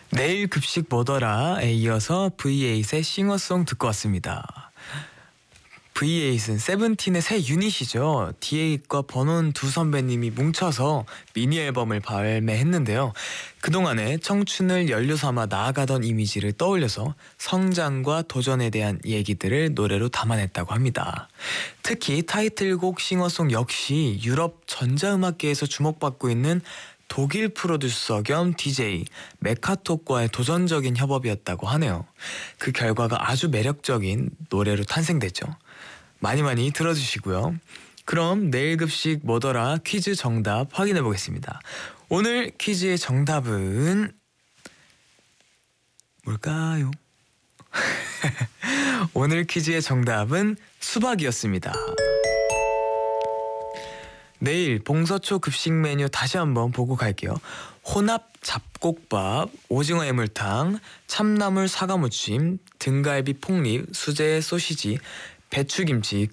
내일 급식 뭐더라에 이어서 V8의 싱어송 듣고 왔습니다. V8은 세븐틴의 새 유닛이죠. D8과 버논 두 선배님이 뭉쳐서 미니 앨범을 발매했는데요. 그동안에 청춘을 연료 삼아 나아가던 이미지를 떠올려서 성장과 도전에 대한 얘기들을 노래로 담아냈다고 합니다. 특히 타이틀곡 싱어송 역시 유럽 전자음악계에서 주목받고 있는 독일 프로듀서 겸 DJ 메카톡과의 도전적인 협업이었다고 하네요. 그 결과가 아주 매력적인 노래로 탄생됐죠. 많이 많이 들어주시고요. 그럼 내일 급식 뭐더라 퀴즈 정답 확인해 보겠습니다. 오늘 퀴즈의 정답은 뭘까요? 오늘 퀴즈의 정답은 수박이었습니다. 내일 봉서초 급식 메뉴 다시 한번 보고 갈게요. 혼합 잡곡밥, 오징어 해물탕, 참나물 사과무침, 등갈비 폭립, 수제 소시지, 배추김치,